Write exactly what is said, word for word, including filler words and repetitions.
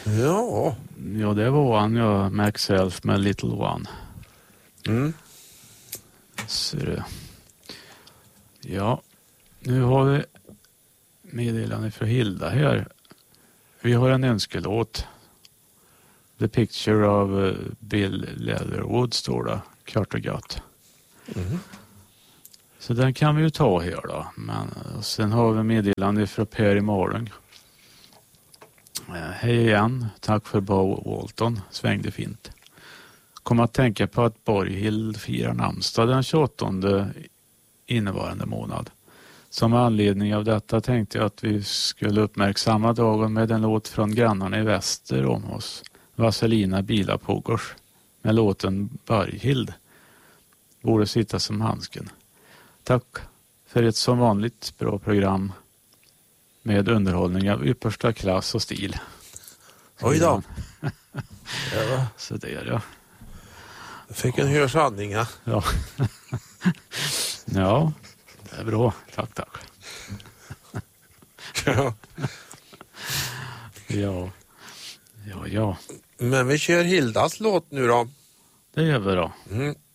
Ja. Ja, det var han, ja. Max Elf med Little One. Mm. Så det. Ja, nu har vi meddelande för Hilda här. Vi har en önskelåt. The Picture of Bill Leatherwood står det. Kort och gott. Mm. Så den kan vi ju ta här då. Men sen har vi meddelande från Per i Malung. Hej igen. Tack för Bo Walton. Svängde fint. Kom att tänka på att Borghild firar namnsdag den tjugoåttonde innevarande månad. Som anledning av detta tänkte jag att vi skulle uppmärksamma dagen med en låt från grannarna i väster om oss. Vaselina Bilapogors med låten Borghild. Borde sitta som handsken. Tack för ett som vanligt bra program med underhållning av yppersta klass och stil. Oj då. Ja. Så det är ja. Jag fick en hörsanning, ja. Ja. Ja, det är bra. Tack, tack. Ja. Ja. Ja, ja. Men vi kör Hildas låt nu då. Det gör vi då. Mm.